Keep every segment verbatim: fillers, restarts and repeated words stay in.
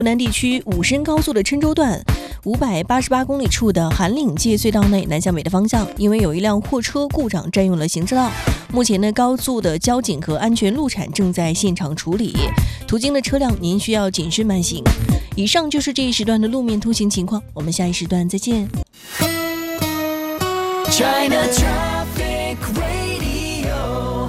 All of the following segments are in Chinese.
湖南地区武深高速的郴州段五百八十八公里处的韩岭界隧道内南向北的方向，因为有一辆货车故障占用了行车道，目前呢高速的交警和安全路产正在现场处理，途经的车辆您需要谨慎慢行。以上就是这一时段的路面通行情况，我们下一时段再见。China Traffic Radio，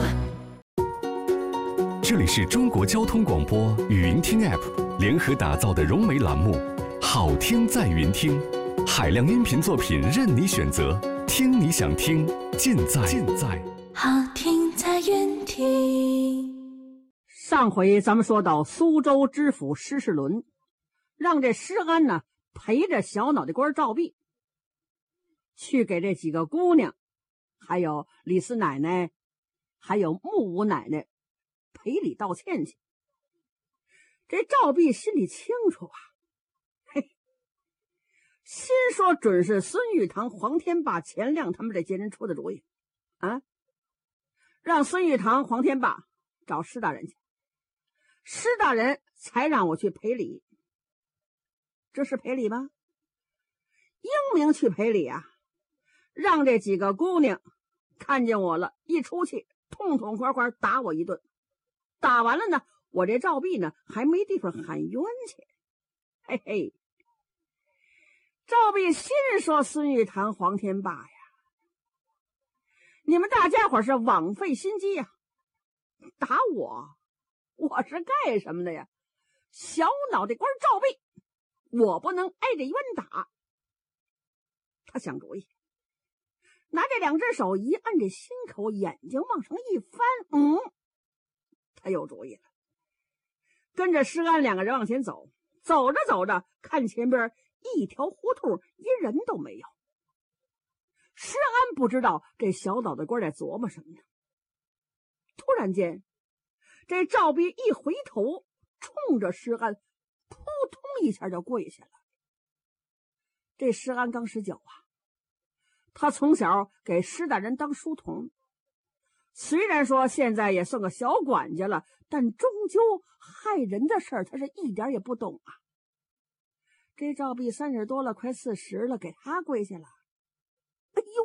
这里是中国交通广播语音听 App 联合打造的融媒栏目，好听在云听，海量音频作品任你选择，听你想听，尽在尽在好听在云听。 上回咱们说到苏州知府施世伦，让这施安呢陪着小脑袋官赵弼去给这几个姑娘，还有李四奶奶，还有穆五奶奶赔礼道歉去。这赵弼心里清楚啊，嘿，心说准是孙玉堂、黄天霸、钱亮他们这些人出的主意啊，让孙玉堂、黄天霸找施大人去，施大人才让我去赔礼。这是赔礼吗？英明去赔礼啊，让这几个姑娘看见我了，一出去痛痛快快打我一顿，打完了呢，我这赵弼呢还没地方喊冤去。嘿嘿，赵弼心说孙玉堂、黄天霸呀，你们大家伙是枉费心机呀，打我，我是干什么的呀？小脑袋官赵弼，我不能挨着冤打。他想主意，拿这两只手一按这心口，眼睛往上一翻，嗯，他有主意了。跟着施安两个人往前走，走着走着，看前边一条胡同，一人都没有。施安不知道这小脑袋官在琢磨什么呢。突然间，这赵弼一回头，冲着施安扑通一下就跪下了。这施安刚十九啊，他从小给施大人当书童，虽然说现在也算个小管家了，但终究害人的事儿他是一点也不懂啊。这赵弼三十多了，快四十了，给他跪下了。哎呦，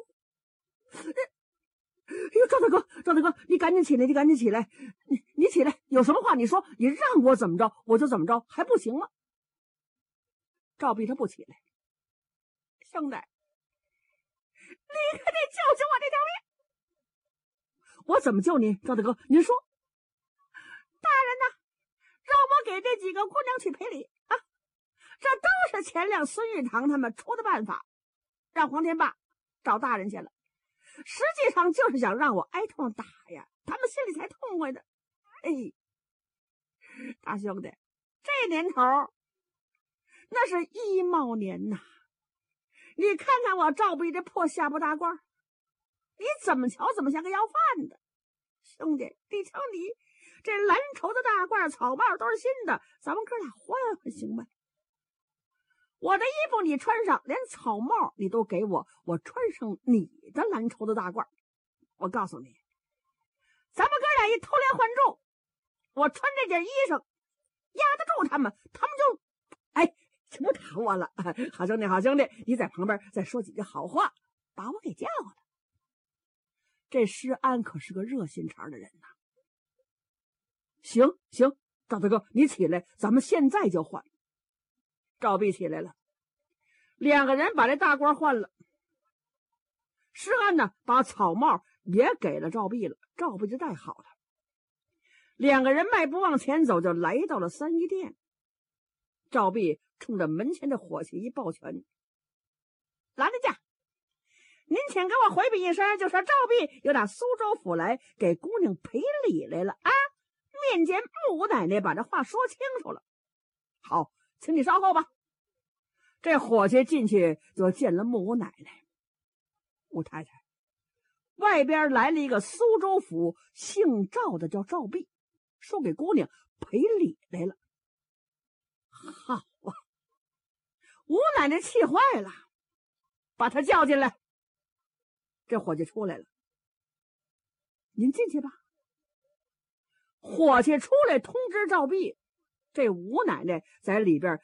哎呦，赵大哥，赵大哥，你赶紧起来，你赶紧起来，你你起来，有什么话你说，你让我怎么着我就怎么着，还不行吗？赵弼他不起来。兄弟，你可得救救我这条命！我怎么救您，赵大哥？您说。大人呐，让我给这几个姑娘去赔礼啊！这都是钱亮、孙玉堂他们出的办法，让黄天霸找大人去了。实际上就是想让我挨痛打呀，他们心里才痛快的。哎，大兄弟，这年头那是一卯年呐！你看看我赵弼这破下巴大褂，你怎么瞧怎么像个要饭的。兄弟，你瞧你这蓝绸的大褂，草帽都是新的，咱们哥俩换换行吗？我的衣服你穿上，连草帽你都给我，我穿上你的蓝绸的大褂。我告诉你，咱们哥俩一偷梁换柱，我穿这件衣裳压得住他们，他们就哎就不打我了。好兄弟，好兄弟，你在旁边再说几句好话，把我给叫了。这施安可是个热心肠的人呐。行行，赵大哥，你起来，咱们现在就换。赵弼起来了，两个人把这大褂换了。施安呢，把草帽也给了赵弼了，赵弼就戴好了。两个人迈步往前走，就来到了三一殿。赵弼冲着门前的伙计一抱拳：“老人家，您请给我回禀一声，就说赵弼由打苏州府来给姑娘赔礼来了啊！面见穆五奶奶，把这话说清楚了。好，请你稍后吧。”这伙计进去就见了穆五奶奶。吴太太，外边来了一个苏州府姓赵的，叫赵弼，说给姑娘赔礼来了。好啊！吴奶奶气坏了，把他叫进来。这伙计出来了，您进去吧。伙计出来通知赵弼，这吴奶奶在里边